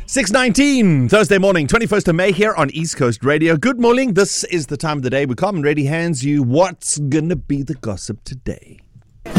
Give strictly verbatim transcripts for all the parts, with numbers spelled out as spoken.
six nineteen, Thursday morning, twenty-first of May here on East Coast Radio. Good morning. This is the time of the day we come and ready hands you what's gonna be the gossip today. You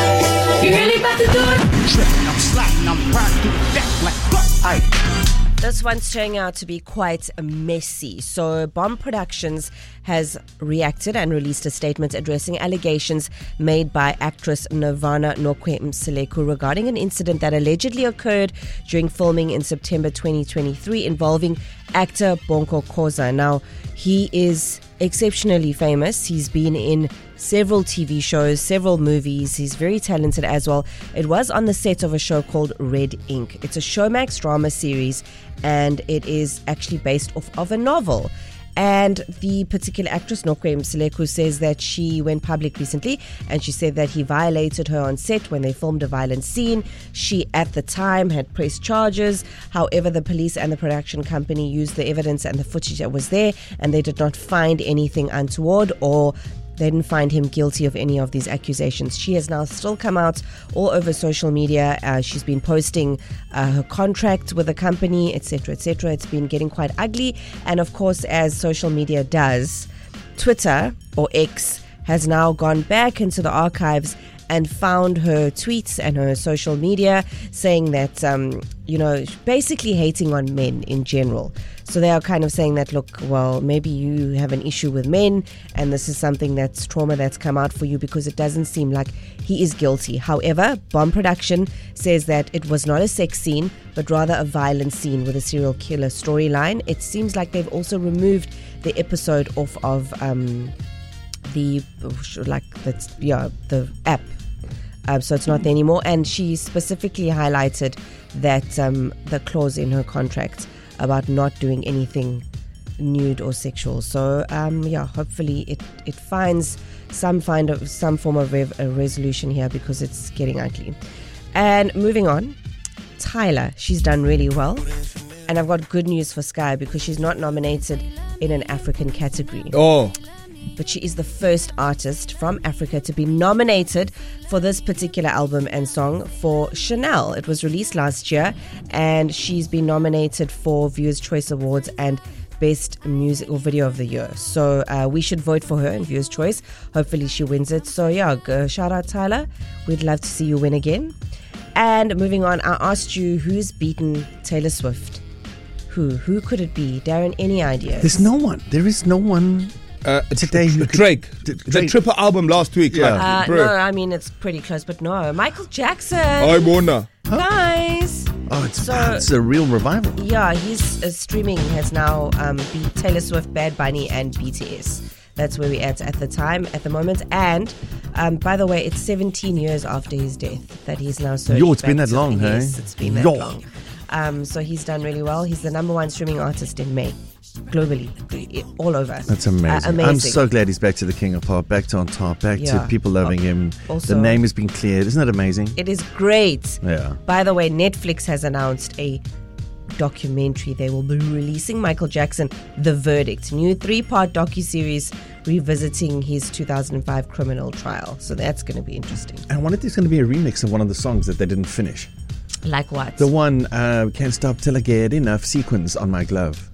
really about to do it? Tripping, I'm sliding, I'm proud to the deck like aye. This one's turning out to be quite messy. So, Bomb Productions has reacted and released a statement addressing allegations made by actress Nirvana Nokwe-Mseleku regarding an incident that allegedly occurred during filming in September twenty twenty-three involving actor Bonko Khoza. Now, he is exceptionally famous. He's been in several T V shows, several movies. He's very talented as well. It was on the set of a show called Red Ink. It's a Showmax drama series, and it is actually based off of a novel. And the particular actress, Nokwe-Mseleku, says that she went public recently and she said that he violated her on set when they filmed a violent scene. She, at the time, had pressed charges. However, the police and the production company used the evidence and the footage that was there, and they did not find anything untoward, or they didn't find him guilty of any of these accusations. She has now still come out all over social media. Uh, she's been posting uh, her contract with the company, et cetera, et cetera. It's been getting quite ugly. And of course, as social media does, Twitter, or X, has now gone back into the archives and found her tweets and her social media saying that, um, you know, basically hating on men in general. So they are kind of saying that, look, well, maybe you have an issue with men and this is something that's trauma that's come out for you, because it doesn't seem like he is guilty. However, Bomb Production says that it was not a sex scene, but rather a violent scene with a serial killer storyline. It seems like they've also removed the episode off of um, the, like, that's, yeah, the app. Um, so it's not there anymore. And she specifically highlighted that um, the clause in her contract about not doing anything nude or sexual. So um, yeah, hopefully it, it finds some find of some form of rev- a resolution here, because it's getting ugly. And moving on, Tyla, she's done really well. And I've got good news for Sky, because she's not nominated in an African category. Oh. But she is the first artist from Africa to be nominated for this particular album and song for Chanel. It was released last year, and she's been nominated for Viewers' Choice Awards and Best Music or Video of the Year. So uh, we should vote for her in Viewers' Choice. Hopefully she wins it. So yeah, go, shout out Tyla. We'd love to see you win again. And moving on, I asked you who's beaten Taylor Swift. Who? Who could it be? Darren, any ideas? There's no one. There is no one. Uh, Today you could- Drake. D- The Drake. triple album last week. Yeah. Like, Uh, bro. no, I mean, it's pretty close, but no. Michael Jackson. I wanna. Guys. Oh, it's, So- it's a real revival. Yeah, his uh, streaming has now um, beat Taylor Swift, Bad Bunny, and B T S. That's where we're at at the time, at the moment. And um, by the way, it's seventeen years after his death that he's now surged Yo, it's back been that to- long, hey? Yes, it's been that Yo. long. Um, so he's done really well. He's the number one streaming artist in May, globally, all over. That's amazing. Uh, amazing. I'm so glad he's back to the king of pop, back to on top, back Yeah. to people loving him. Also- the name has been cleared. Isn't that amazing? It is great. Yeah. By the way, Netflix has announced a documentary. They will be releasing Michael Jackson, The Verdict, new three-part docuseries revisiting his two thousand five criminal trial. So that's going to be interesting. And I wonder if there's going to be a remix of one of the songs that they didn't finish. Like what? The one, uh, Can't Stop Till I Get Enough sequence on my glove.